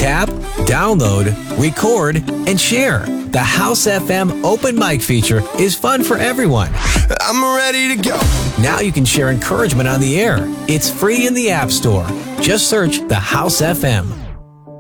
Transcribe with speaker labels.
Speaker 1: Tap, download, record, and share. The House FM open mic feature is fun for everyone.
Speaker 2: I'm ready to go.
Speaker 1: Now you can share encouragement on the air. It's free in the App Store. Just search The House FM.